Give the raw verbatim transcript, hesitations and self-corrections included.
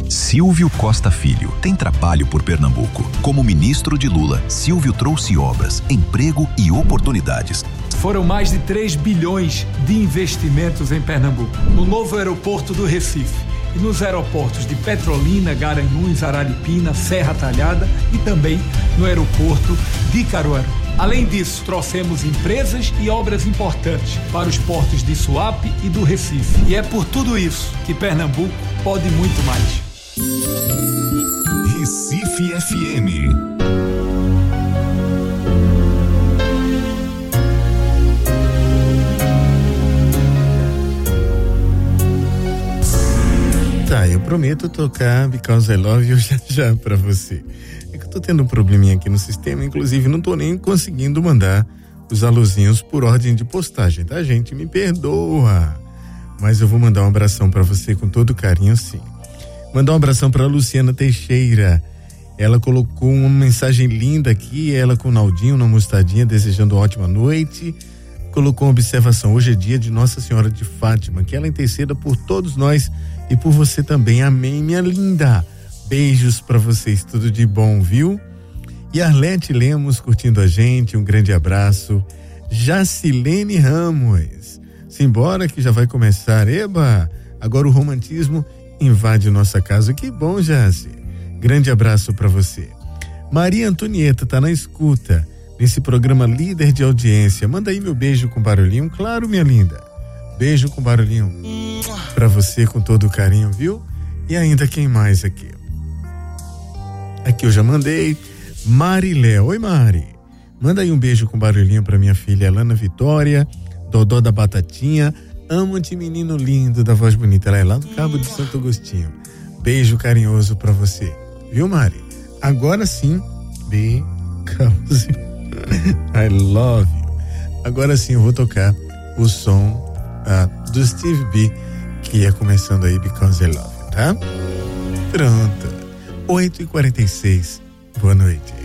Silvio Costa Filho tem trabalho por Pernambuco. Como ministro de Lula, Silvio trouxe obras, emprego e oportunidades. Foram mais de três bilhões de investimentos em Pernambuco. No novo aeroporto do Recife e nos aeroportos de Petrolina, Garanhuns, Araripina, Serra Talhada e também no aeroporto de Caruaru. Além disso, trouxemos empresas e obras importantes para os portos de Suape e do Recife. E é por tudo isso que Pernambuco pode muito mais. Recife F M. Tá, eu prometo tocar Because I Love You já já pra você. É que eu tô tendo um probleminha aqui no sistema, inclusive não tô nem conseguindo mandar os alôzinhos por ordem de postagem, tá, gente? Me perdoa. Mas eu vou mandar um abração pra você com todo carinho, sim. Mandar um abração pra Luciana Teixeira. Ela colocou uma mensagem linda aqui, ela com o Naldinho na mostadinha, desejando uma ótima noite. Colocou uma observação: hoje é dia de Nossa Senhora de Fátima, que ela interceda por todos nós e por você também. Amém, minha linda. Beijos pra vocês, tudo de bom, viu? E Arlete Lemos curtindo a gente, um grande abraço. Jacilene Ramos, simbora que já vai começar. Eba, agora o romantismo invade nossa casa. Que bom, Jaci. Grande abraço pra você. Maria Antonieta tá na escuta nesse programa líder de audiência. Manda aí meu beijo com barulhinho, claro, minha linda. Beijo com barulhinho pra você com todo o carinho, viu? E ainda quem mais aqui? Aqui eu já mandei. Marilé, oi Mari. Manda aí um beijo com barulhinho pra minha filha Alana Vitória, Dodó da Batatinha. Amo-te, menino lindo da voz bonita. Ela é lá do Cabo de Santo Agostinho. Beijo carinhoso pra você, viu Mari? Agora sim, because I love you. Agora sim eu vou tocar o som uh, do Steve B, que é começando aí Because I Love You, tá? Pronto. oito e quarenta e seis. Boa noite.